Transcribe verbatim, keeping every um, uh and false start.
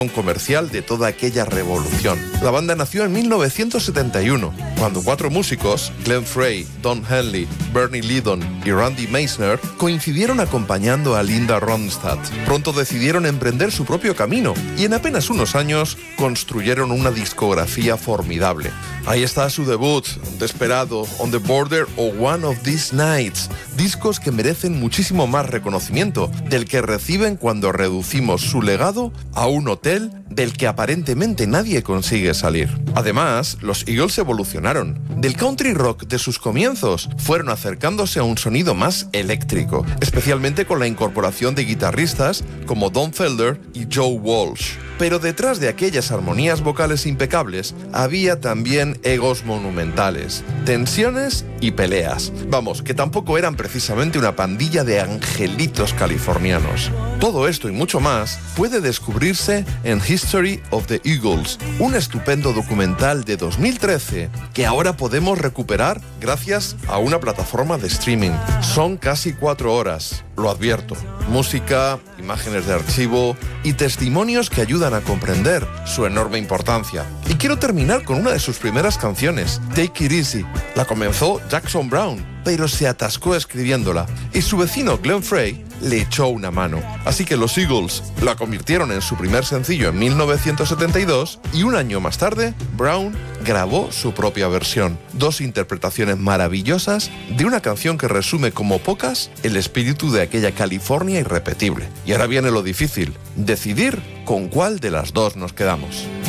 comercial de toda aquella revolución. La banda nació en mil novecientos setenta y uno, cuando cuatro músicos, Glenn Frey, Don Henley, Bernie Leadon y Randy Meisner, coincidieron acompañando a Linda Ronstadt. Pronto decidieron emprender su propio camino y en apenas unos años construyeron una discografía formidable. Ahí está su debut, Desperado, On the Border o One of These Nights, discos que merecen muchísimo más reconocimiento del que reciben cuando reducimos su legado a un hotel del que aparentemente nadie consigue salir. Además, los Eagles evolucionaron. Del country rock de sus comienzos fueron acercándose a un sonido más eléctrico, especialmente con la incorporación de guitarristas como Don Felder y Joe Walsh. Pero detrás de aquellas armonías vocales impecables había también egos monumentales, tensiones y peleas. Vamos, que tampoco eran precisamente una pandilla de angelitos californianos. Todo esto y mucho más puede descubrirse en History of the Eagles, un estupendo documental de dos mil trece que ahora podemos recuperar gracias a una plataforma de streaming. Son casi cuatro horas, lo advierto. Música, imágenes de archivo y testimonios que ayudan a comprender su enorme importancia. Y quiero terminar con una de sus primeras canciones, Take It Easy. La comenzó Jackson Browne, pero se atascó escribiéndola y su vecino Glenn Frey le echó una mano. Así que los Eagles la convirtieron en su primer sencillo en mil novecientos setenta y dos y un año más tarde, Browne grabó su propia versión. Dos interpretaciones maravillosas de una canción que resume como pocas el espíritu de aquella California irrepetible. Y ahora viene lo difícil, decidir con cuál de las dos nos quedamos.